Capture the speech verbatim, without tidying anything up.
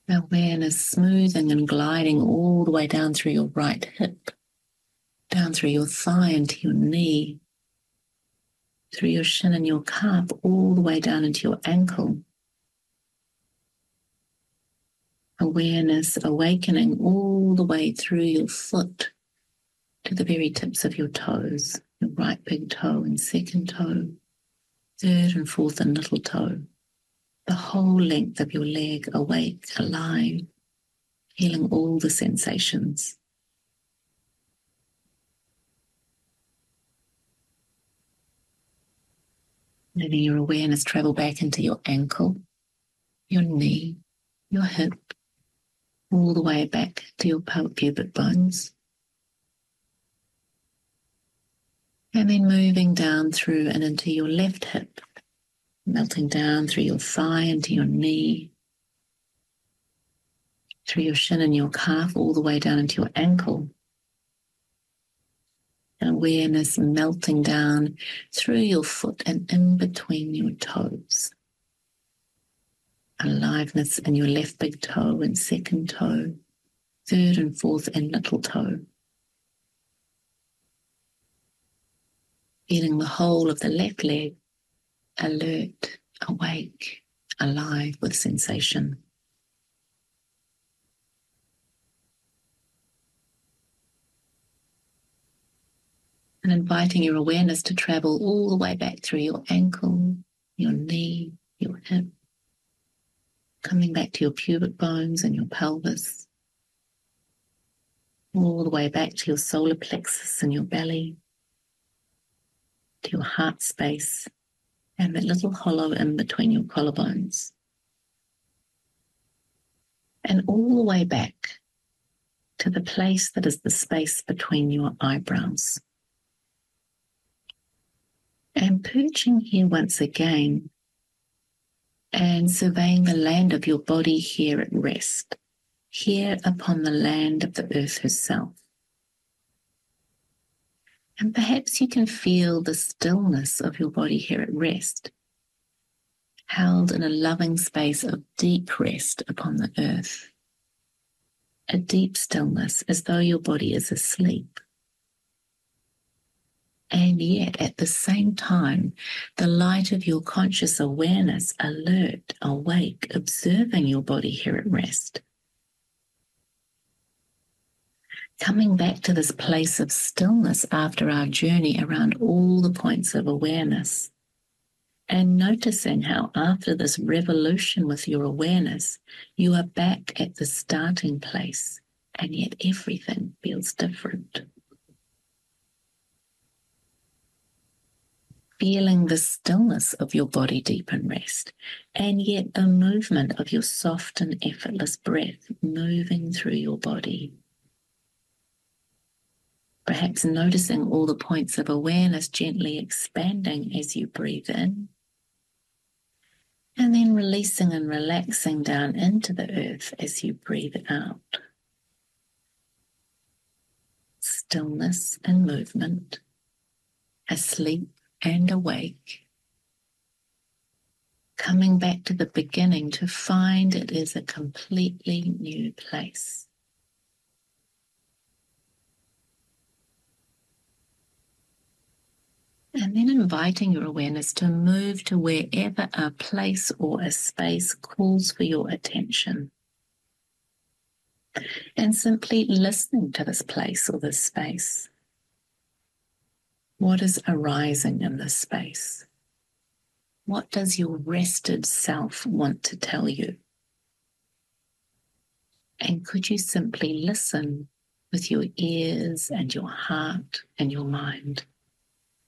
Awareness smoothing and gliding all the way down through your right hip, down through your thigh into your knee, through your shin and your calf, all the way down into your ankle. Awareness awakening all the way through your foot to the very tips of your toes, your right big toe and second toe, third and fourth and little toe. The whole length of your leg awake, alive, feeling all the sensations. Letting your awareness travel back into your ankle, your knee, your hip, all the way back to your pubic bones. And then moving down through and into your left hip, melting down through your thigh into your knee, through your shin and your calf, all the way down into your ankle. And awareness melting down through your foot and in between your toes. Aliveness in your left big toe and second toe, third and fourth and little toe. Feeling the whole of the left leg alert, awake, alive with sensation. And inviting your awareness to travel all the way back through your ankle, your knee, your hip, coming back to your pubic bones and your pelvis, all the way back to your solar plexus and your belly, to your heart space, and that little hollow in between your collarbones. And all the way back to the place that is the space between your eyebrows. And perching here once again and surveying the land of your body here at rest, here upon the land of the earth herself. And perhaps you can feel the stillness of your body here at rest, held in a loving space of deep rest upon the earth. A deep stillness as though your body is asleep. And yet at the same time, the light of your conscious awareness, alert, awake, observing your body here at rest. Coming back to this place of stillness after our journey around all the points of awareness, and noticing how after this revolution with your awareness, you are back at the starting place, and yet everything feels different. Feeling the stillness of your body deep in rest, and yet the movement of your soft and effortless breath moving through your body. Perhaps noticing all the points of awareness gently expanding as you breathe in, and then releasing and relaxing down into the earth as you breathe out. Stillness and movement, asleep and awake, coming back to the beginning to find it is a completely new place. And then inviting your awareness to move to wherever a place or a space calls for your attention. And simply listening to this place or this space. What is arising in this space? What does your rested self want to tell you? And could you simply listen with your ears and your heart and your mind?